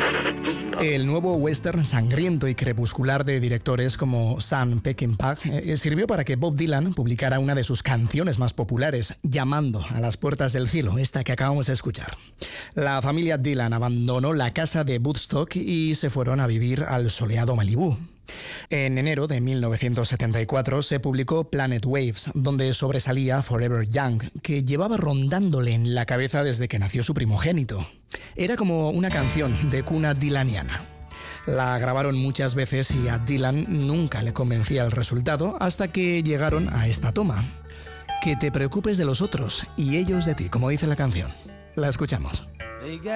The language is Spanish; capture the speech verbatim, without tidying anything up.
El nuevo western sangriento y crepuscular de directores como Sam Peckinpah eh, sirvió para que Bob Dylan publicara una de sus canciones más populares, Llamando a las puertas del cielo, esta que acabamos de escuchar. La familia Dylan abandonó la casa de Woodstock y se fueron a vivir al soleado Malibú. En enero de mil novecientos setenta y cuatro se publicó Planet Waves, donde sobresalía Forever Young, que llevaba rondándole en la cabeza desde que nació su primogénito. Era como una canción de cuna dylaniana. La grabaron muchas veces y a Dylan nunca le convencía el resultado hasta que llegaron a esta toma. Que te preocupes de los otros y ellos de ti, como dice la canción. La escuchamos.